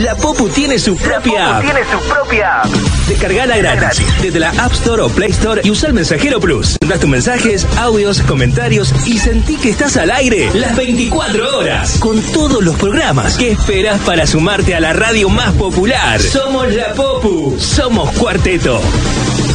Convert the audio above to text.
La Popu tiene su propia app. Descargala gratis desde la App Store o Play Store y usa el Mensajero Plus. Das tus mensajes, audios, comentarios y sentí que estás al aire las 24 horas con todos los programas. ¿Qué esperas para sumarte a la radio más popular? Somos La Popu, somos Cuarteto.